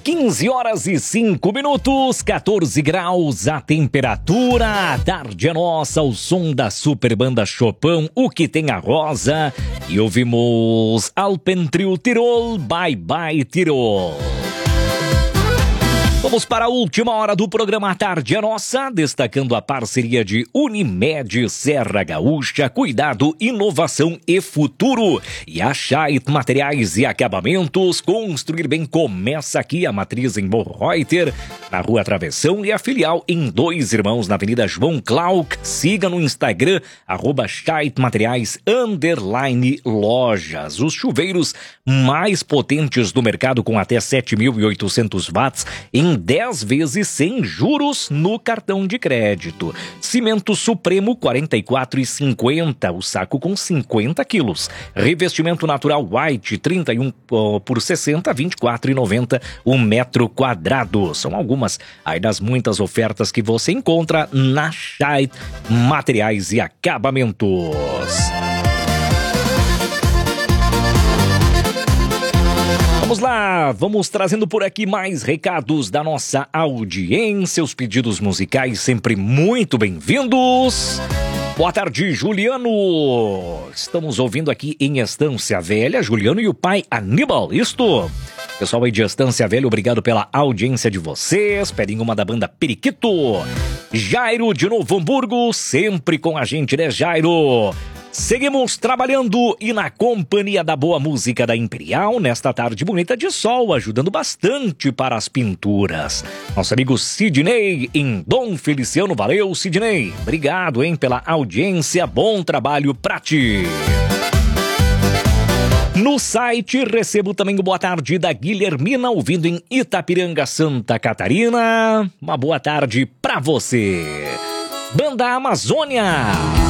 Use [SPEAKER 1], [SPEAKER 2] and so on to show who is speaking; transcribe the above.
[SPEAKER 1] 15 horas e 5 minutos, 14 graus a temperatura. Tarde é nossa, o som da super banda Chopin, O Que Tem a Rosa. E ouvimos Alpentrio Tirol, Bye Bye Tirol. Vamos para a última hora do programa Tarde é Nossa, destacando a parceria de Unimed Serra Gaúcha, Cuidado, Inovação e Futuro. E a Scheidt Materiais e Acabamentos, construir bem começa aqui, a matriz em Borreuter, na Rua Travessão, e a filial em Dois Irmãos, na Avenida João Clark. Siga no Instagram, @Scheidt Materiais _lojas. Os chuveiros mais potentes do mercado, com até 7.800 watts, em 10 vezes sem juros no cartão de crédito. Cimento Supremo, R$ 44,50, o saco com 50 quilos. Revestimento natural White, 31 por 60, R$ 24,90 o metro quadrado. São algumas aí das muitas ofertas que você encontra na Scheidt Materiais e Acabamentos. Vamos lá, vamos trazendo por aqui mais recados da nossa audiência, os pedidos musicais sempre muito bem-vindos. Boa tarde, Juliano. Estamos ouvindo aqui em Estância Velha, Juliano e o pai Aníbal, isto. Pessoal aí de Estância Velha, obrigado pela audiência de vocês. Pedem uma da banda Periquito. Jairo de Novo Hamburgo, sempre com a gente, né, Jairo? Seguimos trabalhando e na companhia da boa música da Imperial, nesta tarde bonita de sol, ajudando bastante para as pinturas. Nosso amigo Sidney, em Dom Feliciano. Valeu, Sidney. Obrigado, hein, pela audiência. Bom trabalho pra ti. No site, recebo também o boa tarde da Guilhermina, ouvindo em Itapiranga, Santa Catarina. Uma boa tarde pra você. Banda Amazônia.